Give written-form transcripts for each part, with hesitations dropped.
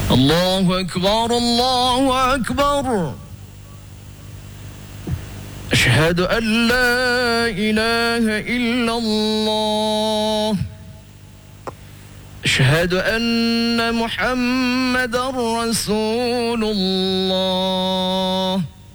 الله أكبر الله أكبر أشهد أن لا إله إلا الله أشهد أن محمدا رسول الله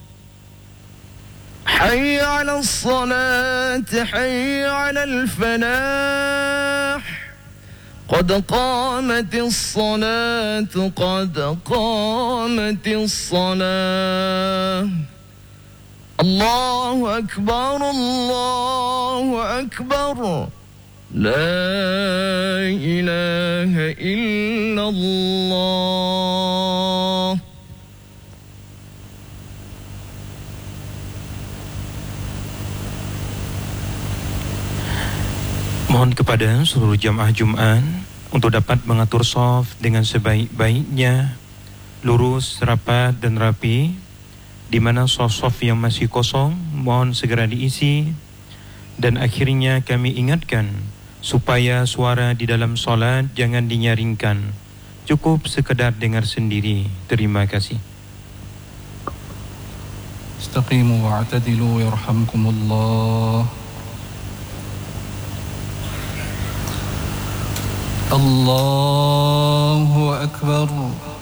حي على الصلاة حي على الفلاح قد قامت الصلاة قد قامت الصلاة الله أكبر الله أكبر لا إله إلا الله. Mohon kepada seluruh jamaah Jumat untuk dapat mengatur shaf dengan sebaik-baiknya, lurus, rapat dan rapi. Di mana shaf-shaf yang masih kosong mohon segera diisi. Dan akhirnya kami ingatkan supaya suara di dalam solat jangan dinyaringkan, cukup sekedar dengar sendiri. Terima kasih. Istaqimu wa'tadilu yarhamkumullah. الله أكبر